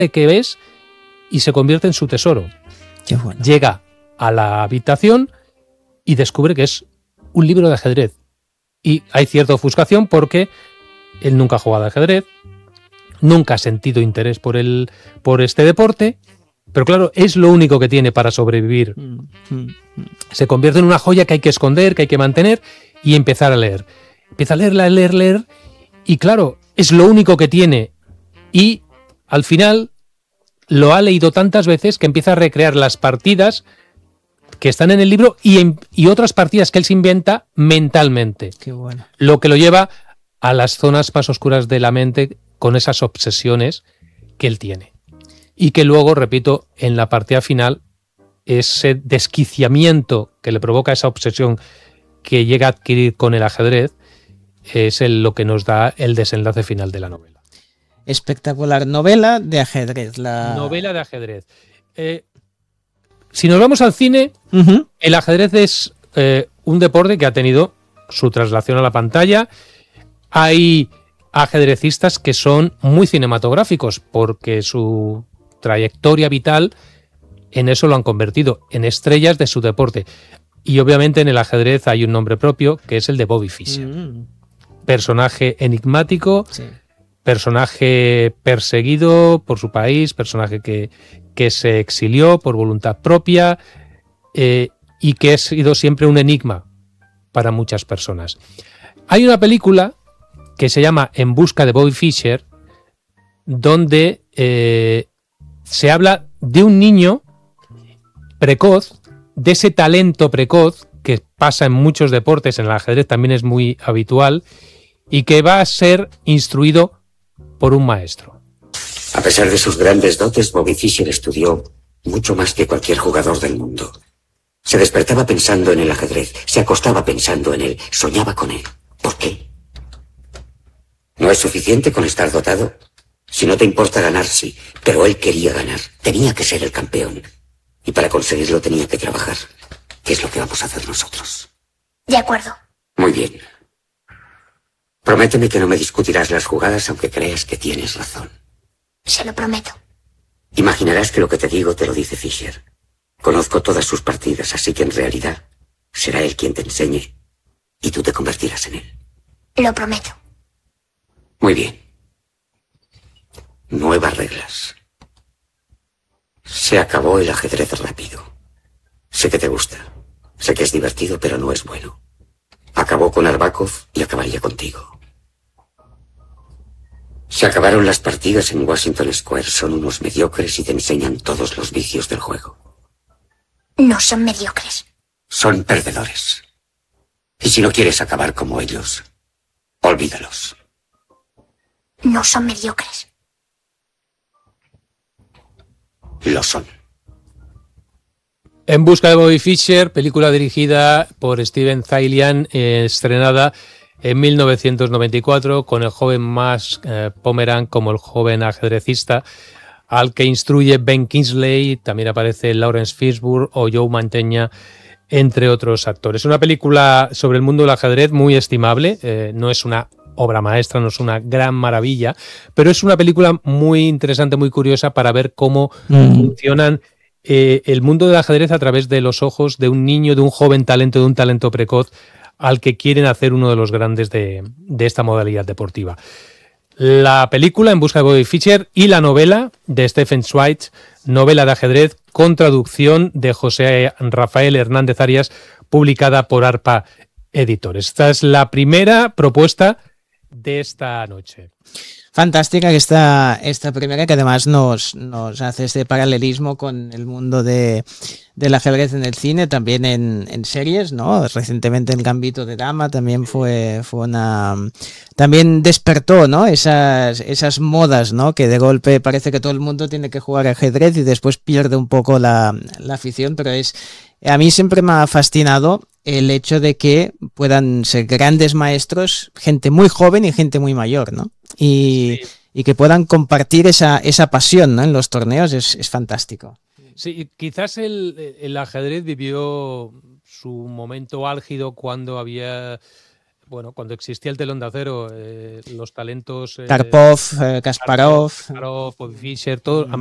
que ves y se convierte en su tesoro. Qué bueno. Llega a la habitación y descubre que es un libro de ajedrez. Y hay cierta ofuscación porque él nunca ha jugado al ajedrez, nunca ha sentido interés por este deporte, pero claro, es lo único que tiene para sobrevivir. Se convierte en una joya que hay que esconder, que hay que mantener y empezar a leer. Empieza a leer, y claro, es lo único que tiene. Y al final lo ha leído tantas veces que empieza a recrear las partidas que están en el libro y otras partidas que él se inventa mentalmente. Qué bueno. Lo que lo lleva a las zonas más oscuras de la mente con esas obsesiones que él tiene. Y que luego, repito, en la partida final, ese desquiciamiento que le provoca esa obsesión que llega a adquirir con el ajedrez es lo que nos da el desenlace final de la novela. Espectacular. Novela de ajedrez. Novela de ajedrez. Si nos vamos al cine, el ajedrez es un deporte que ha tenido su traslación a la pantalla. Hay ajedrecistas que son muy cinematográficos porque su trayectoria vital en eso lo han convertido, en estrellas de su deporte. Y obviamente en el ajedrez hay un nombre propio que es el de Bobby Fischer. Personaje enigmático, sí. Personaje perseguido por su país, personaje que se exilió por voluntad propia y que ha sido siempre un enigma para muchas personas. Hay una película que se llama En busca de Bobby Fischer, donde se habla de un niño precoz, de ese talento precoz que pasa en muchos deportes, en el ajedrez también es muy habitual, y que va a ser instruido por un maestro. A pesar de sus grandes dotes, Bobby Fischer estudió mucho más que cualquier jugador del mundo. Se despertaba pensando en el ajedrez, se acostaba pensando en él, soñaba con él. ¿Por qué? ¿No es suficiente con estar dotado? Si no te importa ganar, sí, pero él quería ganar, tenía que ser el campeón. Y para conseguirlo tenía que trabajar. ¿Qué es lo que vamos a hacer nosotros? De acuerdo. Muy bien. Prométeme que no me discutirás las jugadas aunque creas que tienes razón. Se lo prometo. Imaginarás que lo que te digo te lo dice Fischer. Conozco todas sus partidas, así que en realidad será él quien te enseñe y tú te convertirás en él. Lo prometo. Muy bien. Nuevas reglas. Se acabó el ajedrez rápido. Sé que te gusta. Sé que es divertido, pero no es bueno. Acabó con Arbakov y acabaría contigo. Se acabaron las partidas en Washington Square. Son unos mediocres y te enseñan todos los vicios del juego. No son mediocres. Son perdedores. Y si no quieres acabar como ellos, olvídalos. No son mediocres. Lo son. En busca de Bobby Fischer, película dirigida por Steven Zaillian, estrenada en 1994 con el joven Max Pomeranz como el joven ajedrecista al que instruye Ben Kingsley, también aparece Lawrence Fishburne o Joe Mantegna, entre otros actores. Una película sobre el mundo del ajedrez muy estimable, no es una obra maestra, no es una gran maravilla, pero es una película muy interesante, muy curiosa para ver cómo funcionan el mundo del ajedrez a través de los ojos de un niño, de un joven talento, de un talento precoz al que quieren hacer uno de los grandes de esta modalidad deportiva. La película En busca de Bobby Fischer y la novela de Stephen Zweig, novela de ajedrez con traducción de José Rafael Hernández Arias, publicada por ARPA Editores. Esta es la primera propuesta de esta noche. Fantástica que esta primera, que además nos hace este paralelismo con el mundo del ajedrez en el cine, también en series, ¿no? Recientemente en Gambito de Dama también fue una... También despertó, ¿no? Esas modas, ¿no? Que de golpe parece que todo el mundo tiene que jugar ajedrez y después pierde un poco la afición, pero a mí siempre me ha fascinado el hecho de que puedan ser grandes maestros, gente muy joven y gente muy mayor, ¿no? Y que puedan compartir esa pasión, ¿no? En los torneos es fantástico. Sí, quizás el ajedrez vivió su momento álgido cuando había bueno, cuando existía el telón de acero, los talentos... Karpov, Kasparov... Bobby Fischer, todos